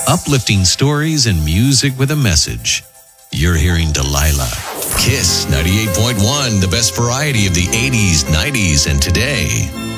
uplifting stories and music with a message. You're hearing Delilah. Kiss 98.1, the best variety of the 80s, 90s, and today.